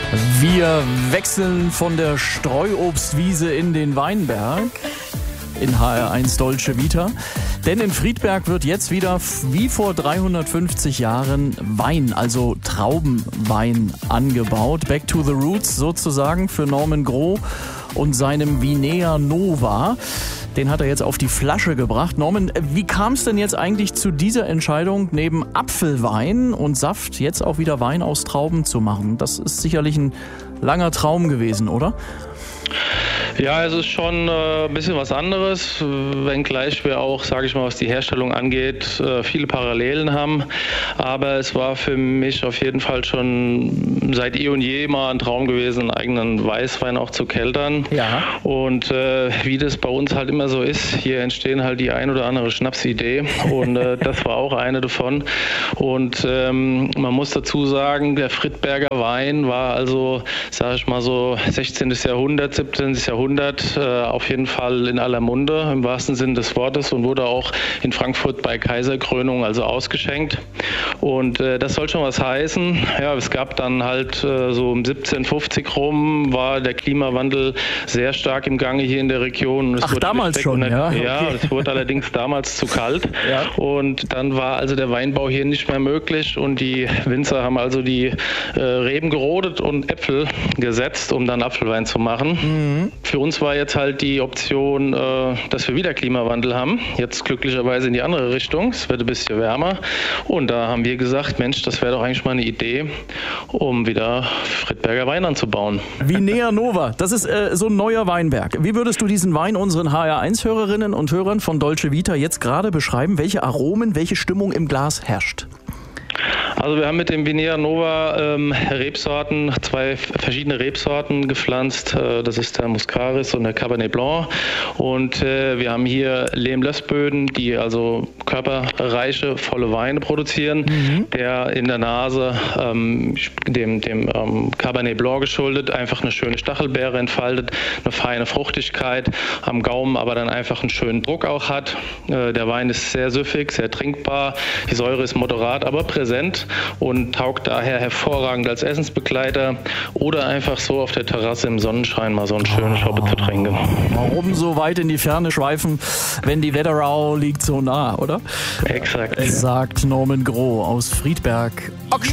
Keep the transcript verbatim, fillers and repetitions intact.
Wir wechseln von der Streuobstwiese in den Weinberg in H R eins Dolce Vita. Denn in Friedberg wird jetzt wieder wie vor dreihundertfünfzig Jahren Wein, also Traubenwein, angebaut. Back to the roots sozusagen für Norman Gros und seinem Vinea Nova. Den hat er jetzt auf die Flasche gebracht. Norman, wie kam es denn jetzt eigentlich zu dieser Entscheidung, neben Apfelwein und Saft jetzt auch wieder Wein aus Trauben zu machen? Das ist sicherlich ein langer Traum gewesen, oder? Ja, es ist schon äh, ein bisschen was anderes, wenngleich wir auch, sage ich mal, was die Herstellung angeht, äh, viele Parallelen haben. Aber es war für mich auf jeden Fall schon seit eh und je mal ein Traum gewesen, einen eigenen Weißwein auch zu keltern. Ja. Und äh, wie das bei uns halt immer so ist, hier entstehen halt die ein oder andere Schnapsidee und äh, das war auch eine davon. Und ähm, man muss dazu sagen, der Friedberger Wein war also, sage ich mal so, sechzehnten. Jahrhundert, siebzehnten. Jahrhundert äh, auf jeden Fall in aller Munde, im wahrsten Sinne des Wortes, und wurde auch in Frankfurt bei Kaiserkrönung also ausgeschenkt. Und äh, das soll schon was heißen. Ja, es gab dann halt äh, so um siebzehnhundertfünfzig rum, war der Klimawandel sehr stark im Gange hier in der Region. Es Ach, damals schon, der, ja? Okay. Ja, es wurde allerdings damals zu kalt. Ja. Und dann war also der Weinbau hier nicht mehr möglich und die Winzer haben also die äh, Reben gerodet und Äpfel gesetzt, um dann Apfelwein zu machen. Mhm. Für uns war jetzt halt die Option, äh, dass wir wieder Klimawandel haben. Jetzt glücklicherweise in die andere Richtung. Es wird ein bisschen wärmer. Und da haben wir gesagt, Mensch, das wäre doch eigentlich mal eine Idee, um wieder Friedberger Wein anzubauen. Vinea Nova, das ist äh, so ein neuer Weinberg. Wie würdest du diesen Wein unseren H R eins Hörerinnen und Hörern von Dolce Vita jetzt gerade beschreiben? Welche Aromen, welche Stimmung im Glas herrscht? Also wir haben mit dem Vinea Nova ähm, Rebsorten, zwei verschiedene Rebsorten gepflanzt. Äh, das ist der Muscaris und der Cabernet Blanc. Und äh, wir haben hier Lehm-Lössböden, die also körperreiche, volle Weine produzieren, mhm. der in der Nase ähm, dem, dem ähm, Cabernet Blanc geschuldet einfach eine schöne Stachelbeere entfaltet, eine feine Fruchtigkeit, am Gaumen aber dann einfach einen schönen Druck auch hat. Äh, der Wein ist sehr süffig, sehr trinkbar, die Säure ist moderat, aber präsent und taugt daher hervorragend als Essensbegleiter oder einfach so auf der Terrasse im Sonnenschein mal so eine schöne Schoppe zu trinken. Warum so weit in die Ferne schweifen, wenn die Wetterau liegt so nah, oder? Exakt. Sagt Norman Gros aus Friedberg.